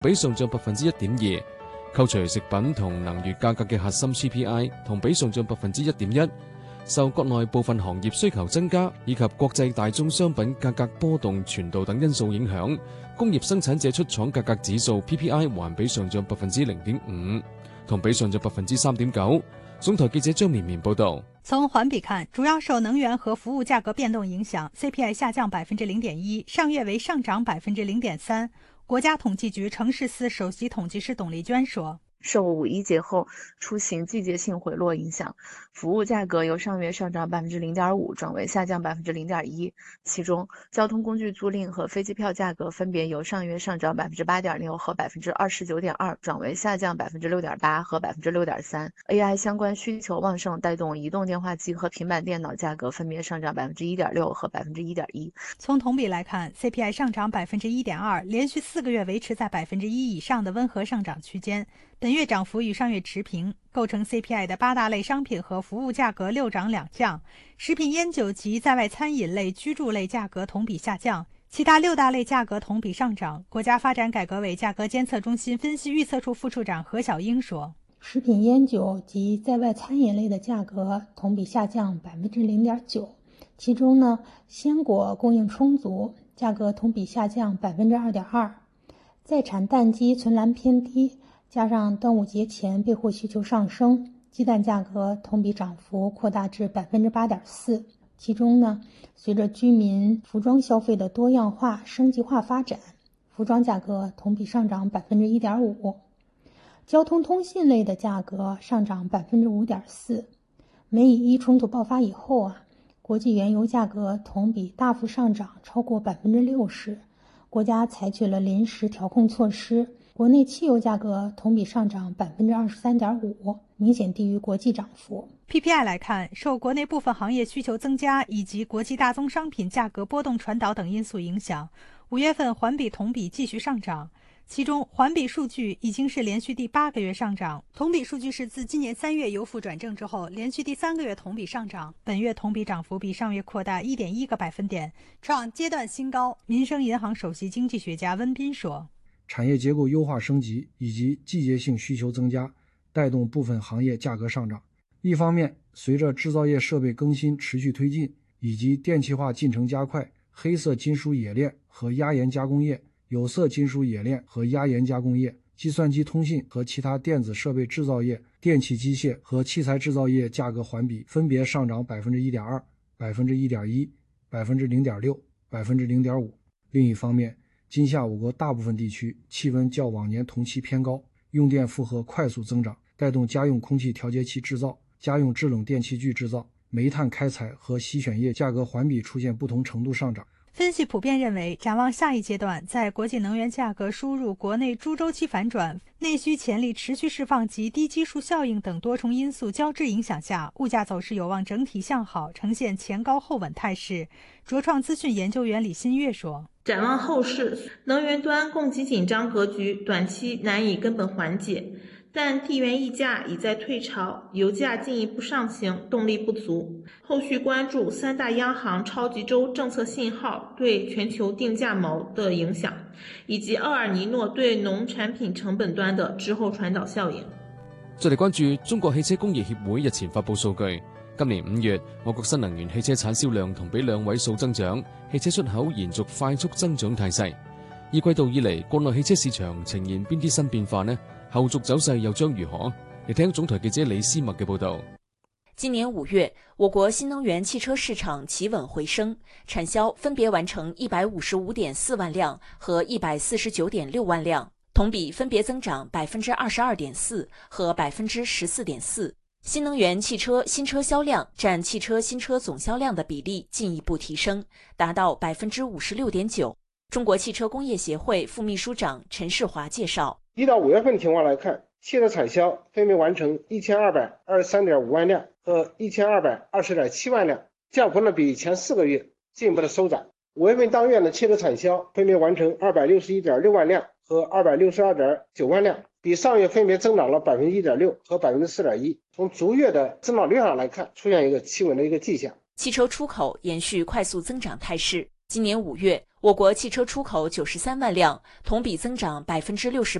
比上漲 1.2%， 扣除食品同能源價格嘅核心 CPI 同比上漲 1.1%。受國內部分行業需求增加以及國際大宗商品價格波動傳導等因素影響，工業生產者出廠價格指數 PPI 環比上漲 0.5%， 同比上漲 3.9%。總台記者張綿綿報道。 從環比看，主要受能源和服務價格變動影響 ，CPI 下降 0.1%， 上月為上漲 0.3%。國家統計局城市司首席統計師董麗娟說。 受五一節後出行季節性回落影響，服務價格由上月上漲 0.5% 轉為下降 0.1%， 其中交通工具租賃和飛機票價格分別由上月上漲 8.6% 和 29.2% 轉為下降 6.8% 和 6.3%。AI 相關需求旺盛，帶動移動電話機和平板電腦價格分別上漲 1.6% 和 1.1%。 從同比來看 ，CPI 上漲 1.2%， 連續4個月維持在 1% 以上的溫和上漲區間。本月漲幅與上月持平，構成 CPI 的8大類商品和服務價格6漲2降，食品煙酒及在外餐飲類、居住類價格同比下降，其他6大類價格同比上漲。國家發展改革委價格監測中心分析預測處副處長何小英說： 食品煙酒及在外餐飲類的價格同比下降 0.9%， 其中呢，鮮果供應充足，價格同比下降 2.2%， 在產蛋雞存欄偏低，加上端午節前備貨需求上升，雞蛋價格同比漲幅擴大至 8.4%。 其中呢，隨着居民服裝消費的多樣化、升級化發展，服裝價格同比上漲 1.5%。 交通通信類的價格上漲 5.4%。 美以伊衝突爆發以後國際原油價格同比大幅上漲超過 60%， 國家採取了臨時調控措施，國內汽油價格同比上漲 23.5%， 明顯低於國際漲幅。 PPI 來看，受國內部分行業需求增加以及國際大宗商品價格波動傳導等因素影響，5月份環比同比繼續上漲。其中環比數據已經是連續第8個月上漲，同比數據是自今年3月由負轉正之後連續第3個月同比上漲，本月同比漲幅比上月擴大 1.1個百分點，創階段新高。民生銀行首席經濟學家溫彬說： 產業結構優化升級以及季節性需求增加，帶動部分行業價格上漲。一方面，隨着製造業設備更新持續推進以及電氣化進程加快，黑色金屬冶煉和壓延加工業、有色金屬冶煉和壓延加工業、計算機通信和其他電子設備製造業、電氣機械和器材製造業價格環比分別上漲 1.2%、1.1%、0.6%、0.5%。另一方面，今夏我國大部分地區氣溫較往年同期偏高，用電負荷快速增長，帶動家用空氣調節器製造、家用制冷電器具製造、煤炭開採和洗選業價格環比出現不同程度上漲。 分析普遍認為，展望下一階段，在國際能源價格輸入國內諸週期反轉、內需潛力持續釋放及低基數效應等多重因素交織影響下，物價走勢有望整體向好，呈現前高後穩態勢。卓創資訊研究員李新月說： 展望後市，能源端供給緊張格局短期難以根本緩解，但地緣溢價已在退潮，油價進一步上行動力不足。後續關注3大央行超級週政策信號對全球定價錨的影響，以及奧爾尼諾對農產品成本端的滯後傳導效應。 再嚟關注中國汽車工業協會日前發佈數據，今年5月我國新能源汽車產銷量同比2位數增長，汽車出口延續快速增長態勢。二季度以嚟，國內汽車市場呈現邊啲新變化呢？後續走勢又將如何？嚟聽總台記者李思默嘅報道。 今年5月，我國新能源汽車市場企穩回升，產銷分別完成155.4萬輛和149.6萬輛，同比分別增長 22.4% 和 14.4%。新能源汽車新車銷量佔汽車新車總銷量的比例進一步提升，達到 56.9%。中國汽車工業協會副秘書長陳世華介紹 ，1到5月份情況來看，汽車產銷分別完成1223.5萬輛和1220.7萬輛，降幅呢比前4個月進一步的收窄。5月份當月呢，汽車產銷分別完成261.6萬輛和262.9萬輛，比上月分別增長了 1.6% 和 4.1%。從逐月的增長率上來看，出現一個企穩的一個跡象。 汽車出口延續快速增長態勢。 今年5月，我国汽车出口93万辆，同比增长68%。